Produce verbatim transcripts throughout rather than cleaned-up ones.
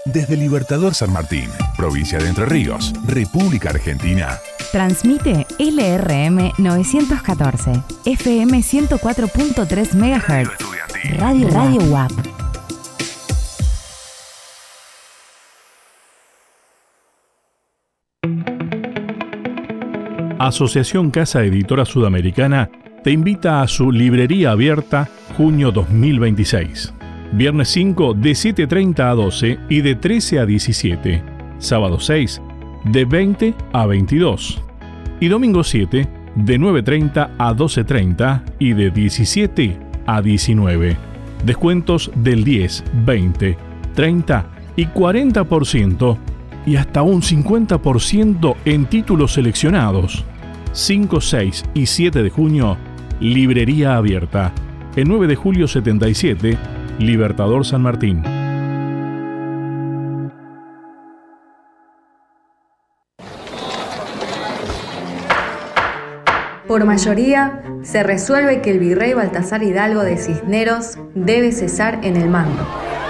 Desde Libertador San Martín, provincia de Entre Ríos, República Argentina. Transmite L R M novecientos catorce, F M ciento cuatro punto tres megahertz. Radio Radio U A P. Asociación Casa Editora Sudamericana te invita a su librería abierta junio dos mil veintiséis. Viernes cinco de siete treinta a doce y de trece a diecisiete. Sábado seis de veinte a veintidós. Y domingo siete de nueve treinta a doce treinta y de diecisiete a diecinueve. Descuentos del diez, veinte, treinta y cuarenta por ciento y hasta un cincuenta por ciento en títulos seleccionados. cinco, seis y siete de junio, librería abierta. El nueve de julio setenta y siete, Libertador San Martín. Por mayoría, se resuelve que el virrey Baltasar Hidalgo de Cisneros debe cesar en el mando.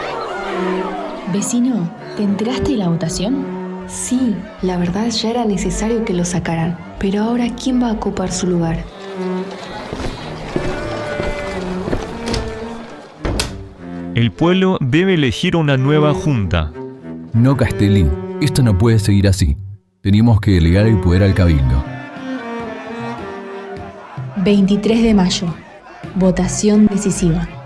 Vecino, ¿te enteraste de la votación? Sí, la verdad ya era necesario que lo sacaran, pero ahora ¿quién va a ocupar su lugar? El pueblo debe elegir una nueva junta. No, Castelli, esto no puede seguir así. Tenemos que delegar el poder al cabildo. veintitrés de mayo. Votación decisiva.